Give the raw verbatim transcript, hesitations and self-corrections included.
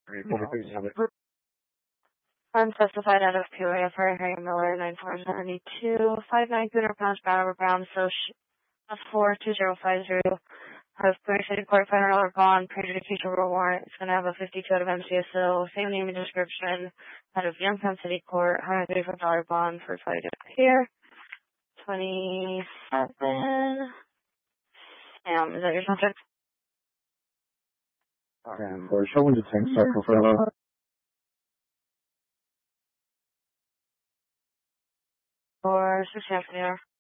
Unspecified out of P O A for Harry Miller, nine four seven two, five nine Cooter Pounds, Battle Brown, so four two zero five zero. Has Clear City Court five hundred dollar bond, pre-adjudication rule warrant. It's going to have a fifty code of M C S O, same name and description, out of Youngstown City Court, one hundred thirty-five dollar bond for failure to appear. twenty-seven. Um, is that your subject? And we're showing the tank cycle for hello. Or sixty after the hour.